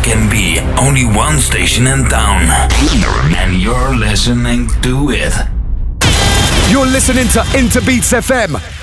can be only one station in town, and you're listening to it. You're listening to Interbeats FM